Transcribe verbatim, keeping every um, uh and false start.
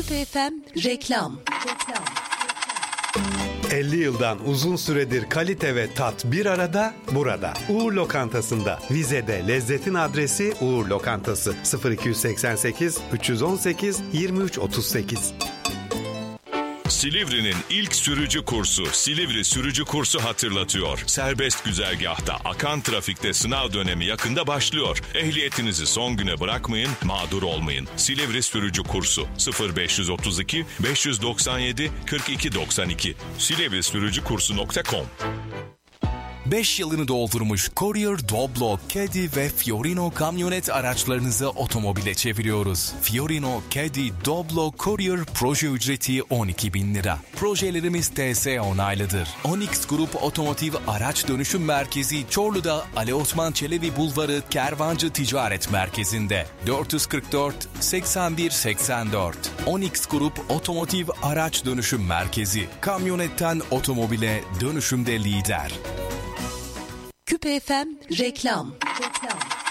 Küpe F M reklam. elli yıldan uzun süredir kalite ve tat bir arada burada. Uğur Lokantası'nda. Vize'de lezzetin adresi Uğur Lokantası. sıfır iki seksen sekiz üç on sekiz yirmi üç otuz sekiz. Silivri'nin ilk sürücü kursu Silivri Sürücü Kursu hatırlatıyor. Serbest güzergahta akan trafikte sınav dönemi yakında başlıyor. Ehliyetinizi son güne bırakmayın, mağdur olmayın. Silivri Sürücü Kursu sıfır beş otuz iki beş doksan yedi kırk iki doksan iki silivri sürücü kursu nokta com. beş yılını doldurmuş Courier, Doblo, Caddy ve Fiorino kamyonet araçlarınızı otomobile çeviriyoruz. Fiorino, Caddy, Doblo, Courier proje ücreti on iki bin lira. Projelerimiz T S onaylıdır. Onyx Grup Otomotiv Araç Dönüşüm Merkezi Çorlu'da Ali Osman Çelebi Bulvarı Kervancı Ticaret Merkezi'nde dört yüz kırk dört seksen bir seksen dört. Onyx Grup Otomotiv Araç Dönüşüm Merkezi. Kamyonetten otomobile dönüşümde lider. Küpe F M reklam. reklam.